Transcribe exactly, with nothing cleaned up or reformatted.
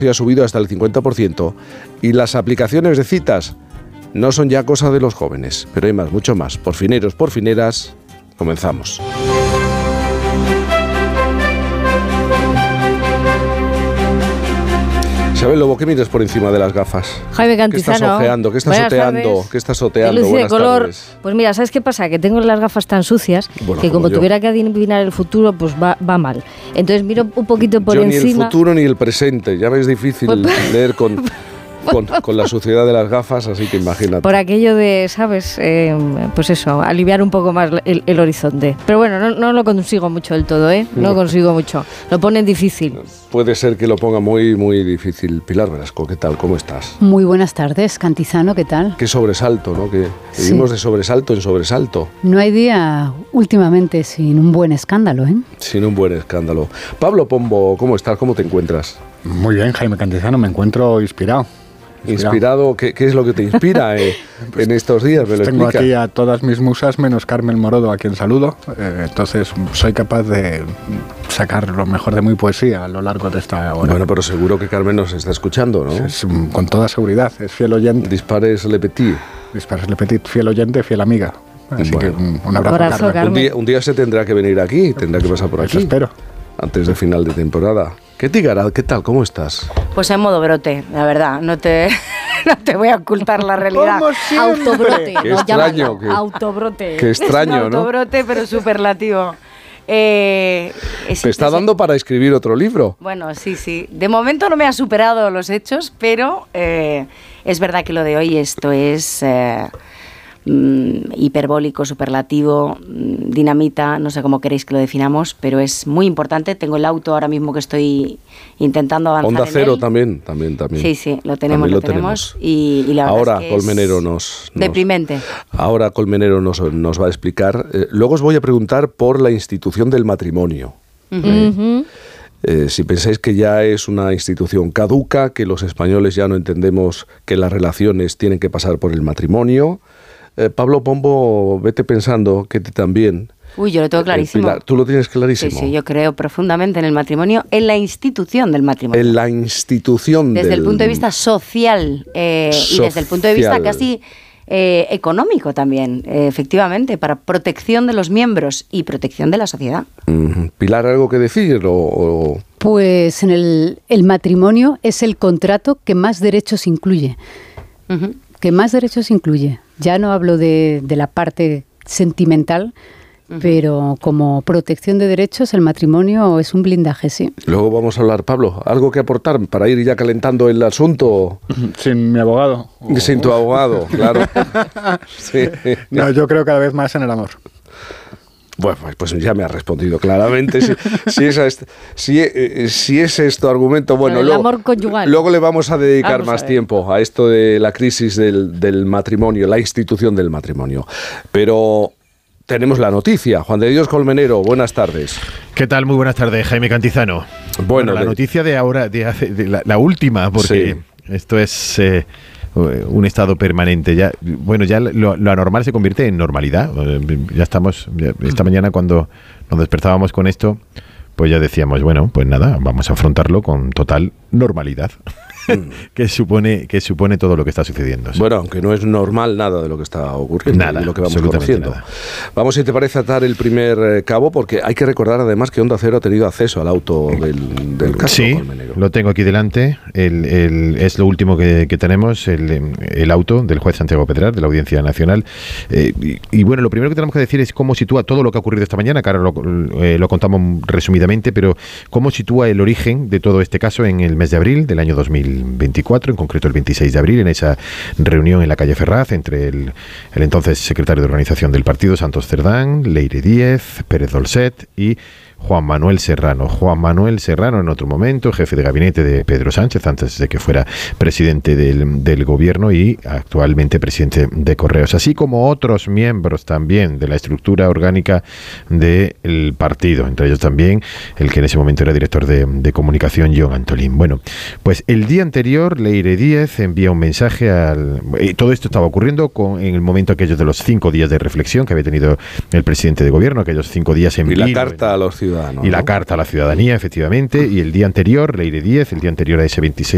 ha subido hasta el cincuenta por ciento y las aplicaciones de citas no son ya cosa de los jóvenes, pero hay más, mucho más. Porfineros, porfineras, comenzamos. Isabel Lobo, ¿qué miras por encima de las gafas? Jaime Cantizano. ¿Qué estás ojeando? ¿Qué estás Buenas oteando? tardes. ¿Qué estás oteando? De luz y de Buenas color. tardes. Pues mira, ¿sabes qué pasa? Que tengo las gafas tan sucias Bueno, que como, como yo. tuviera que adivinar el futuro, pues va, va mal. Entonces miro un poquito por Yo encima. ni el futuro ni el presente. Ya ves difícil Pues- leer con, con, con la suciedad de las gafas, así que imagínate. Por aquello de, ¿sabes? Eh, pues eso, aliviar un poco más el, el horizonte. Pero bueno, no, no lo consigo mucho del todo, ¿eh? No lo consigo mucho. Lo ponen difícil. Puede ser que lo ponga muy, muy difícil. Pilar Velasco, ¿qué tal? ¿Cómo estás? Muy buenas tardes, Cantizano, ¿qué tal? Qué sobresalto, ¿no? Que Sí. vivimos de sobresalto en sobresalto, No hay día últimamente sin un buen escándalo, ¿eh? sin un buen escándalo. Pablo Pombo, ¿cómo estás? ¿Cómo te encuentras? Muy bien, Jaime Cantizano, me encuentro inspirado. ¿Inspirado? ¿Qué, qué es lo que te inspira eh, en estos días? ¿Me lo Tengo explica? aquí a todas mis musas, menos Carmen Morodo, a quien saludo. Eh, entonces, soy capaz de sacar lo mejor de mi poesía a lo largo de esta hora. Bueno, pero seguro que Carmen nos está escuchando, ¿no? Es, mm, con toda seguridad, es fiel oyente. Dispares le petit. Dispares le petit, fiel oyente, fiel amiga. Así Bueno. que mm, un abrazo, Abrazo, Carmen. Carmen. Un día, un día se tendrá que venir aquí, tendrá que pasar por Eso aquí. espero. Antes de final de temporada. ¿Qué Tigarad? ¿Qué tal? ¿Cómo estás? Pues en modo brote, la verdad, no te, no te voy a ocultar la realidad. Como siempre. Autobrote. Qué lo extraño, llaman. que- Autobrote. Qué extraño, es un ¿no? autobrote, pero superlativo. Eh, es- Te está es- dando para escribir otro libro. Bueno, sí, sí. De momento no me ha superado los hechos, pero eh, es verdad que lo de hoy esto es eh, mm, hiperbólico, superlativo, mm, dinamita, no sé cómo queréis que lo definamos, pero es muy importante. Tengo el auto ahora mismo que estoy intentando avanzar Onda en Cero él. también, también, también. Sí, sí, lo tenemos, También lo, tenemos. Y, y la verdad Ahora es que Colmenero es nos, nos- deprimente. Ahora Colmenero nos, nos va a explicar. Eh, luego os voy a preguntar por la institución del matrimonio. Ujú. Eh, si pensáis que ya es una institución caduca, que los españoles ya no entendemos que las relaciones tienen que pasar por el matrimonio, eh, Pablo Pombo, vete pensando que te también. Uy, yo lo tengo eh, clarísimo. Pilar, tú lo tienes Sí, clarísimo. sí, yo creo profundamente en el matrimonio, en la institución del matrimonio. En la institución desde del... el punto de vista social eh, y desde el punto de vista Social. casi eh, económico también, eh, efectivamente, para protección de los miembros y protección de la sociedad. Mm, Pilar, ¿algo que decir? O, o- Pues en el, el matrimonio es el contrato que más derechos incluye. Ujú. Que más derechos incluye. Ya no hablo de, de la parte sentimental, pero como protección de derechos el matrimonio es un blindaje, sí. Luego vamos a hablar, Pablo, ¿algo que aportar para ir ya calentando el asunto? Sin mi abogado. Sin tu abogado, claro. Sí. No, yo creo cada vez más en el amor. Bueno, pues, pues ya me has respondido claramente. Si, si, esa es, si, eh, si ese es tu argumento, bueno, El luego, amor conyugal. luego le vamos a dedicar Vamos a más ver. tiempo a esto de la crisis del, del matrimonio, la institución del matrimonio. Pero tenemos la noticia. Juan de Dios Colmenero, buenas tardes. ¿Qué tal? Muy buenas tardes, Jaime Cantizano. Bueno, la de- noticia de ahora, de, hace- de la, la última, porque Sí. esto es eh, un estado permanente. Ya, bueno, ya lo, lo anormal se convierte en normalidad. Eh, Ya estamos, ya- esta mañana cuando nos despertábamos con esto, pues ya decíamos, bueno, pues nada, vamos a afrontarlo con total normalidad. que supone que supone todo lo que está sucediendo. Bueno, aunque no es normal nada de lo que está ocurriendo Nada, y lo que vamos absolutamente conociendo. nada. Vamos, si te parece, a atar el primer eh, cabo, porque hay que recordar además que Onda Cero ha tenido acceso al auto del, del caso Sí, Colmenero. lo tengo aquí delante. El, el- es lo último que, que tenemos, el, el auto del juez Santiago Pedrar, de la Audiencia Nacional. Eh, y, y bueno, lo primero que tenemos que decir es cómo sitúa todo lo que ha ocurrido esta mañana, que ahora lo, eh, lo contamos resumidamente, pero cómo sitúa el origen de todo este caso en el mes de abril del año dos mil veinticuatro, en concreto el veintiséis de abril, en esa reunión en la calle Ferraz entre el, el entonces secretario de organización del partido, Santos Cerdán, Leire Díez, Pérez Dolcet y Juan Manuel Serrano. Juan Manuel Serrano, en otro momento, jefe de gabinete de Pedro Sánchez, antes de que fuera presidente del, del gobierno y actualmente presidente de Correos, así como otros miembros también de la estructura orgánica del partido, entre ellos también el que en ese momento era director de, de comunicación, John Antolín. Bueno, pues el día anterior, Leire Díez envía un mensaje al... Y todo esto estaba ocurriendo con, en el momento aquellos de los cinco días de reflexión que había tenido el presidente de gobierno, aquellos cinco días en Y la vilo, carta a los ciudadanos. y la ¿no? carta a la ciudadanía, efectivamente, y el día anterior, Leire Díez, el día anterior a ese veintiséis